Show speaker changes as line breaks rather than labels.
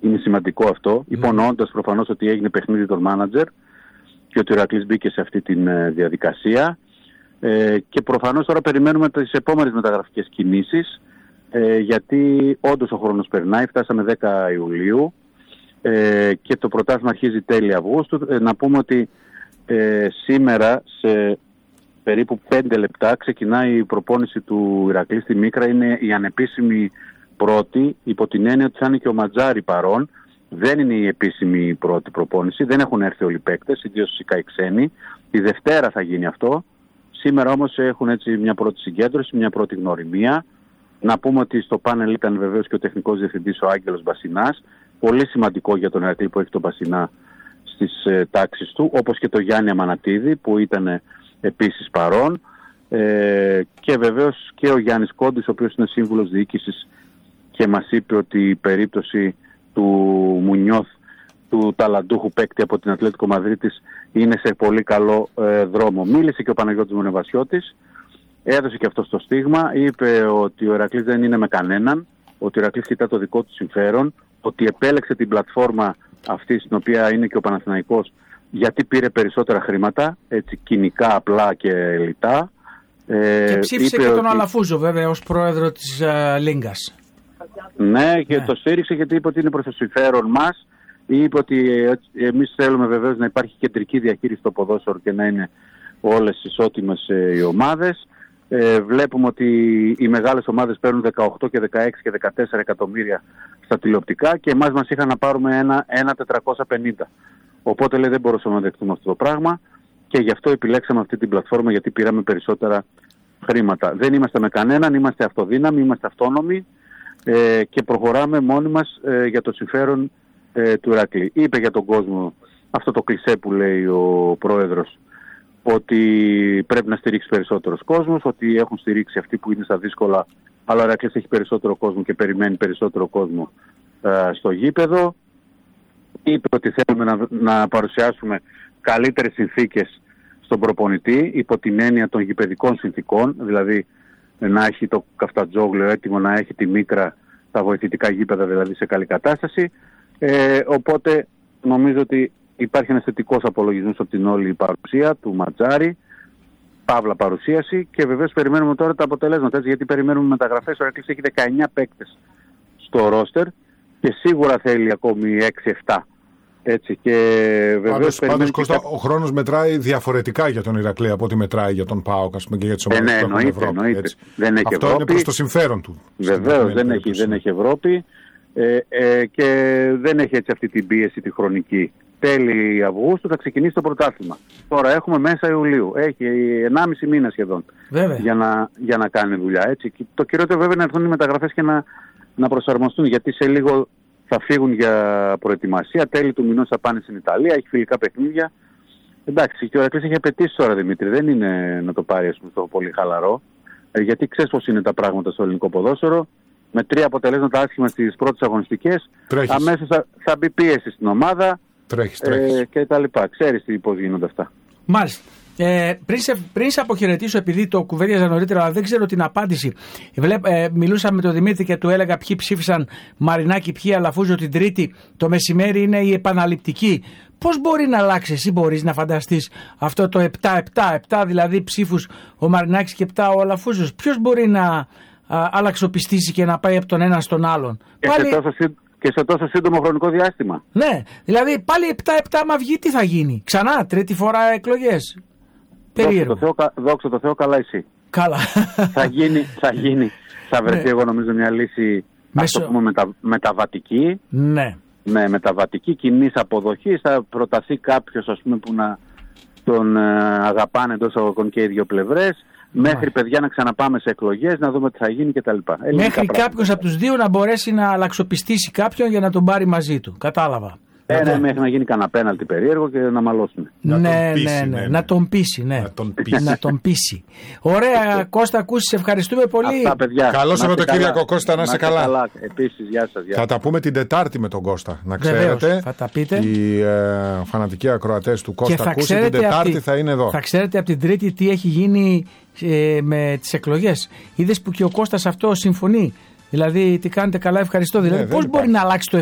Είναι σημαντικό αυτό, υπονοώντας προφανώς ότι έγινε παιχνίδι των μάνατζερ και ότι ο Ηρακλής μπήκε σε αυτή τη διαδικασία. Και προφανώς τώρα περιμένουμε τις επόμενες μεταγραφικές κινήσεις, γιατί όντως ο χρόνος περνάει, φτάσαμε 10 Ιουλίου και το πρωτάθλημα αρχίζει τέλη Αυγούστου. Να πούμε ότι σήμερα σε περίπου 5 λεπτά ξεκινάει η προπόνηση του Ηρακλή στη Μίκρα. Είναι η ανεπίσημη πρώτη, υπό την έννοια ότι θα είναι και ο Ματζάρη παρόν. Δεν είναι η επίσημη πρώτη προπόνηση, δεν έχουν έρθει όλοι οι παίκτες, ιδίως φυσικά οι ξένοι. Τη Δευτέρα θα γίνει αυτό. Σήμερα όμως έχουν έτσι μια πρώτη συγκέντρωση, μια πρώτη γνωριμία. Να πούμε ότι στο πάνελ ήταν βεβαίως και ο τεχνικός διευθυντής ο Άγγελος Μπασινάς. Πολύ σημαντικό για τον Ηρακλή που έχει τον Μπασινά στις τάξεις του, όπως και τον Γιάννη Αμανατίδη που ήταν επίσης παρόν. Και βεβαίως και ο Γιάννης Κόντης, ο οποίος είναι σύμβουλος διοίκησης και μας είπε ότι η περίπτωση του Μουνιώθ, του ταλαντούχου παίκτη από την Ατλέτικο Μαδρίτης, είναι σε πολύ καλό δρόμο. Μίλησε και ο Παναγιώτης Μονεβασιώτης, έδωσε και αυτό το στίγμα, είπε ότι ο Ηρακλής δεν είναι με κανέναν, ότι ο Ηρακλής κοιτά το δικό του συμφέρον, ότι επέλεξε την πλατφόρμα αυτή στην οποία είναι και ο Παναθηναϊκός γιατί πήρε περισσότερα χρήματα, έτσι κοινικά, απλά και λιτά.
Και ψήφισε και τον Αλαφούζο βέβαια ως πρόεδρο της Λίγκας.
Ναι, και το στήριξε γιατί είπε ότι είναι προς το συμφέρον μας. Είπε ότι εμείς θέλουμε βεβαίως να υπάρχει κεντρική διαχείριση στο ποδόσφαιρο και να είναι όλες ισότιμες οι ομάδες. Βλέπουμε ότι οι μεγάλες ομάδες παίρνουν 18 και 16 και 14 εκατομμύρια στα τηλεοπτικά και εμάς μας είχαν να πάρουμε ένα 450. Οπότε λέει δεν μπορούσαμε να δεχτούμε αυτό το πράγμα και γι' αυτό επιλέξαμε αυτή την πλατφόρμα, γιατί πήραμε περισσότερα χρήματα. Δεν είμαστε με κανέναν, είμαστε αυτοδύναμοι, είμαστε αυτόνομοι και προχωράμε μόνοι μας για το συμφέρον του Ηρακλή. Είπε για τον κόσμο αυτό το κλισέ που λέει ο πρόεδρος, ότι πρέπει να στηρίξει περισσότερος κόσμος, ότι έχουν στηρίξει αυτοί που είναι στα δύσκολα, αλλά ο Ηρακλής έχει περισσότερο κόσμο και περιμένει περισσότερο κόσμο στο γήπεδο. Είπε ότι θέλουμε να παρουσιάσουμε καλύτερες συνθήκες στον προπονητή, υπό την έννοια των γηπεδικών συνθήκων, δηλαδή να έχει το Καφτατζόγλιο έτοιμο, να έχει τη Μίκρα, τα βοηθητικά γήπεδα δηλαδή σε καλή κατάσταση. Οπότε νομίζω ότι υπάρχει ένας θετικός απολογισμός από την όλη παρουσία του Ματζάρη, παύλα παρουσίαση, και βεβαίως περιμένουμε τώρα τα αποτελέσματα, έτσι, γιατί περιμένουμε μεταγραφές. Ο Ηρακλής έχει 19 παίκτες στο ρόστερ και σίγουρα θέλει ακόμη 6-7. Έτσι, και βεβαίως
πάντως Κώστα, ο χρόνος μετράει διαφορετικά για τον Ηρακλή από ό,τι μετράει για τον ΠΑΟΚ, ας πούμε, και για τις ομάδες που έχουν Ευρώπη.
Δεν έχει
αυτό
Ευρώπη.
Είναι προς το συμφέρον του.
Βεβαίως δεν έχει Ευρώπη και δεν έχει έτσι αυτή την πίεση τη χρονική. Τέλη Αυγούστου θα ξεκινήσει το πρωτάθλημα. Τώρα έχουμε μέσα Ιουλίου. Έχει 1,5 μήνα σχεδόν για να κάνει δουλειά. Έτσι. Και το κυριότερο βέβαια είναι να έρθουν οι μεταγραφές και να προσαρμοστούν, γιατί σε λίγο θα φύγουν για προετοιμασία. Τέλη του μηνός θα πάνε στην Ιταλία, έχει φιλικά παιχνίδια. Εντάξει, και ο Ηρακλής έχει απαιτήσει τώρα, Δημήτρη. Δεν είναι να το πάρει στο πολύ χαλαρό. Γιατί ξέρεις πώς είναι τα πράγματα στο ελληνικό ποδόσφαιρο. Με 3 αποτελέσματα άσχημα στις πρώτες αγωνιστικές, αμέσως θα μπει πίεση στην ομάδα και τα λοιπά. Ξέρεις πώς γίνονται αυτά.
Μάλιστα. Πριν σε αποχαιρετήσω, επειδή το κουβέντιαζα νωρίτερα, αλλά δεν ξέρω την απάντηση. Μιλούσα με τον Δημήτρη και του έλεγα ποιοι ψήφισαν Μαρινάκη, ποιοι Αλαφούζο την Τρίτη. Το μεσημέρι είναι η επαναληπτική. Πώς μπορεί να αλλάξει, εσύ μπορείς να φανταστείς αυτό το 7-7, δηλαδή ψήφους ο Μαρινάκης και 7 ο Αλαφούζος? Ποιος μπορεί να αλλαξοπιστήσει και να πάει από τον ένα στον άλλον?
Και σε τόσο σύντομο χρονικό διάστημα.
Ναι, δηλαδή πάλι 7-7 άμα βγει, τι θα γίνει? Ξανά, τρίτη φορά εκλογές. Περίεργο.
Δόξα τω Θεώ, καλά εσύ.
Καλά.
Θα γίνει. Θα βρεθεί, εγώ νομίζω, μια λύση, ας το πούμε, μεταβατική.
Ναι.
Με μεταβατική κοινής αποδοχής. Θα προταθεί κάποιος, ας πούμε, που να τον αγαπάνε εντός αγωγικών και οι δύο πλευρές. Μέχρι, παιδιά, να ξαναπάμε σε εκλογές, να δούμε τι θα γίνει κτλ.
Μέχρι κάποιος από τους δύο να μπορέσει να αλλαξοπιστήσει κάποιον για να τον πάρει μαζί του. Κατάλαβα.
Μέχρι να γίνει κανένα πέναλτι περίεργο και να μαλώσουμε.
Ναι. Να τον πείσει. Να τον πείσει. Ωραία, Κώστα, ακούσεις, ευχαριστούμε πολύ.
Αυτά, παιδιά.
Καλό Σαββατοκύριακο, Κώστα, να είσαι καλά.
Επίσης, γεια σας.
Θα τα πούμε την Τετάρτη με τον Κώστα. Να ξέρετε.
Θα τα πείτε.
Οι φανατικοί ακροατές του Κώστα Κούση την Τετάρτη θα είναι εδώ.
Θα ξέρετε από την Τρίτη τι έχει γίνει με τις εκλογές. Είδες που και ο Κώστας αυτό συμφωνεί. Δηλαδή, τι κάνετε καλά, ευχαριστώ. Δηλαδή, πώς μπορεί να αλλάξει το